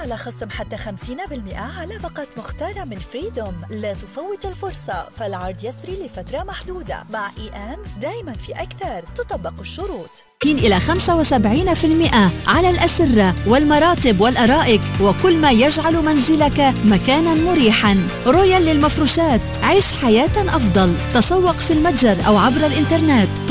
على خصم حتى 50% على باقة مختارة من فريدوم. لا تفوت الفرصة، فالعرض يسري لفترة محدودة. مع دايما في أكثر، تطبق الشروط. إلى 75% على الأسرة والمراتب والأرائك وكل ما يجعل منزلك مكانا مريحا. رويال للمفروشات، عيش حياة أفضل. تسوق في المتجر أو عبر الإنترنت.